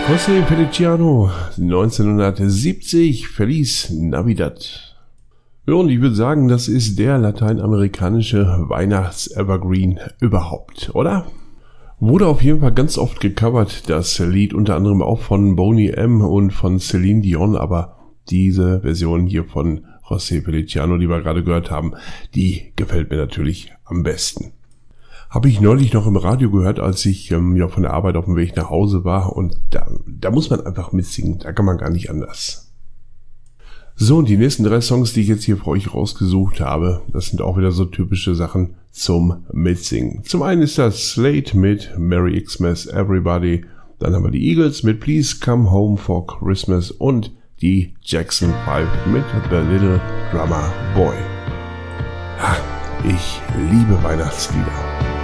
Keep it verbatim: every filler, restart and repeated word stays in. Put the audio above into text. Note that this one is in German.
José Feliciano, neunzehnhundertsiebzig, Feliz Navidad. Ja, und ich würde sagen, das ist der lateinamerikanische Weihnachts-Evergreen überhaupt, oder? Wurde auf jeden Fall ganz oft gecovert, das Lied, unter anderem auch von Boney M. und von Celine Dion, aber diese Version hier von José Feliciano, die wir gerade gehört haben, die gefällt mir natürlich am besten. Habe ich neulich noch im Radio gehört, als ich ähm, ja von der Arbeit auf dem Weg nach Hause war, und da, da muss man einfach mitsingen, da kann man gar nicht anders. So, und die nächsten drei Songs, die ich jetzt hier für euch rausgesucht habe, das sind auch wieder so typische Sachen zum Mitsingen. Zum einen ist das Slade mit Merry Xmas Everybody, dann haben wir die Eagles mit Please Come Home for Christmas und die Jackson Five mit The Little Drummer Boy. Ha, ich liebe Weihnachtslieder.